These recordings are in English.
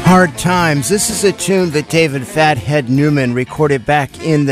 Hard Times. This is a tune that David Fathead Newman recorded back in the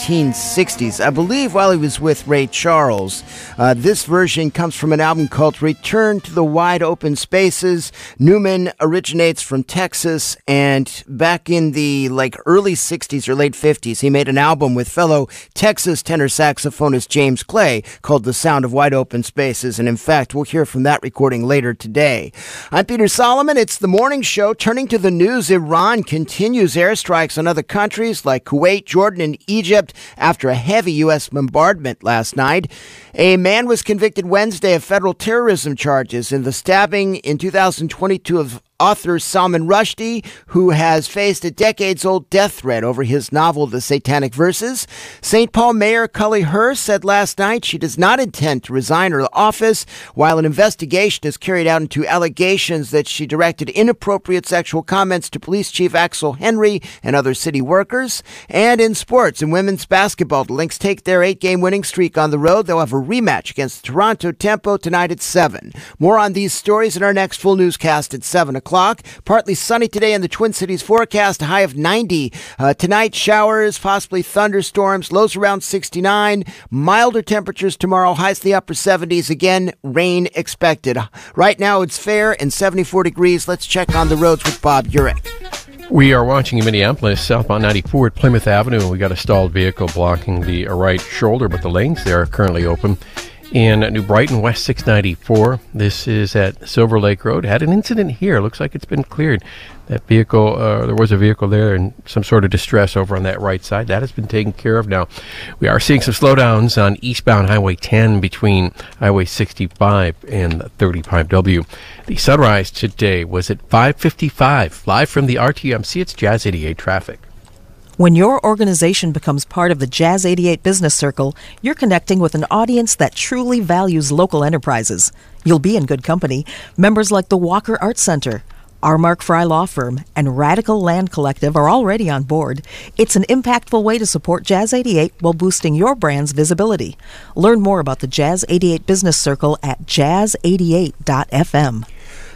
1960s, I believe while he was with Ray Charles. This version comes from an album called Return to the Wide Open Spaces. Newman originates from Texas, and back in the early 60s or late 50s, he made an album with fellow Texas tenor saxophonist James Clay called The Sound of Wide Open Spaces, and in fact, we'll hear from that recording later today. I'm Peter Solomon. It's the morning show. Turning to the news, Iran continues airstrikes on other countries like Kuwait, Jordan, and Egypt after a heavy U.S. bombardment last night. A man was convicted Wednesday of federal terrorism charges in the stabbing in 2022 of author Salman Rushdie, who has faced a decades-old death threat over his novel, The Satanic Verses. St. Paul Mayor Cully Hurst said last night she does not intend to resign her office while an investigation is carried out into allegations that she directed inappropriate sexual comments to Police Chief Axel Henry and other city workers. And in sports, in women's basketball, the Lynx take their 8-game winning streak on the road. They'll have a rematch against Toronto Tempo tonight at 7. More on these stories in our next full newscast at 7 o'clock. Partly sunny today in the Twin Cities forecast, a high of 90. Tonight, showers, possibly thunderstorms, lows around 69. Milder temperatures tomorrow, highs in the upper 70s. Again, rain expected. Right now, it's fair and 74 degrees. Let's check on the roads with Bob Urich. We are watching in Minneapolis, southbound 94 at Plymouth Avenue. We got a stalled vehicle blocking the right shoulder, but the lanes there are currently open. In New Brighton, West 694, this is at Silver Lake Road. Had an incident here. Looks like it's been cleared. That vehicle, there was a vehicle there in some sort of distress over on that right side. That has been taken care of now. We are seeing some slowdowns on eastbound Highway 10 between Highway 65 and 35W. The sunrise today was at 5:55. Live from the RTMC, it's Jazz 88 traffic. When your organization becomes part of the Jazz 88 Business Circle, you're connecting with an audience that truly values local enterprises. You'll be in good company. Members like the Walker Arts Center, our Mark Fry Law Firm, and Radical Land Collective are already on board. It's an impactful way to support Jazz 88 while boosting your brand's visibility. Learn more about the Jazz 88 Business Circle at jazz88.fm.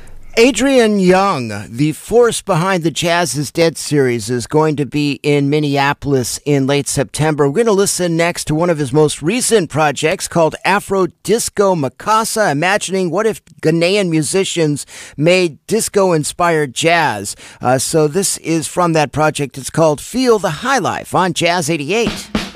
Adrian Young, the force behind the Jazz is Dead series, is going to be in Minneapolis in late September. We're going to listen next to one of his most recent projects called Afro Disco Mikasa, imagining what if Ghanaian musicians made disco-inspired jazz. So this is from that project. It's called Feel the High Life on Jazz 88.